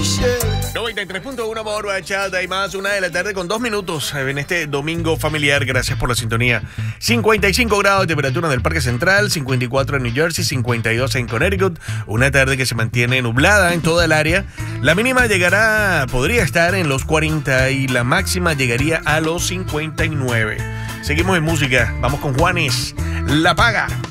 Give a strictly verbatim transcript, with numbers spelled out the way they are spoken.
noventa y tres punto uno por Bachata y más, una de la tarde con dos minutos en este domingo familiar. Gracias por la sintonía. cincuenta y cinco grados de temperatura en el Parque Central, cincuenta y cuatro en New Jersey, cincuenta y dos en Connecticut. Una tarde que se mantiene nublada en toda el área. La mínima llegará, podría estar en los cuarenta y la máxima llegaría a los cincuenta y nueve. Seguimos en música. Vamos con Juanes. La Paga.